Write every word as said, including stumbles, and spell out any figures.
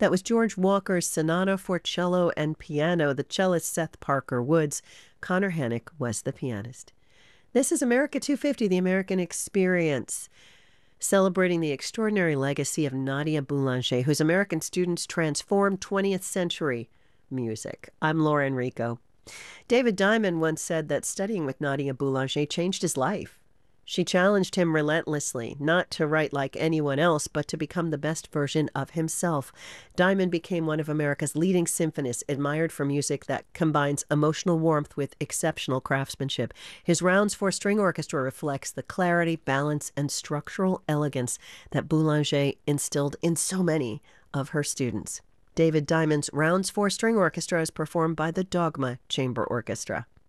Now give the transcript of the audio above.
That was George Walker's Sonata for Cello and Piano. The cellist Seth Parker Woods. Connor Hennick was the pianist. This is America two fifty, the American Experience, celebrating the extraordinary legacy of Nadia Boulanger, whose American students transformed twentieth century music. I'm Laura Enrico. David Diamond once said that studying with Nadia Boulanger changed his life. She challenged him relentlessly, not to write like anyone else, but to become the best version of himself. Diamond became one of America's leading symphonists, admired for music that combines emotional warmth with exceptional craftsmanship. His Rounds for String Orchestra reflects the clarity, balance, and structural elegance that Boulanger instilled in so many of her students. David Diamond's Rounds for String Orchestra is performed by the Dogma Chamber Orchestra.